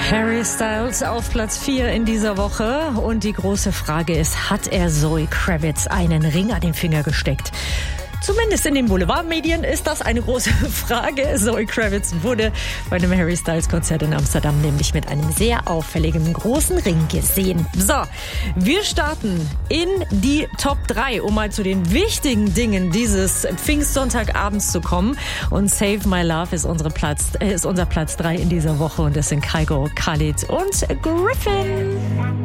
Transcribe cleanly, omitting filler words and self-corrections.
Harry Styles auf Platz 4 in dieser Woche. Und die große Frage ist, hat er Zoe Kravitz einen Ring an den Finger gesteckt? Zumindest in den Boulevardmedien ist das eine große Frage. Zoe Kravitz wurde bei einem Harry Styles Konzert in Amsterdam nämlich mit einem sehr auffälligen großen Ring gesehen. So, wir starten in die Top 3, um mal zu den wichtigen Dingen dieses Pfingstsonntagabends zu kommen. Und Save My Love ist unser Platz 3 in dieser Woche. Und das sind Kygo, Khalid und Griffin.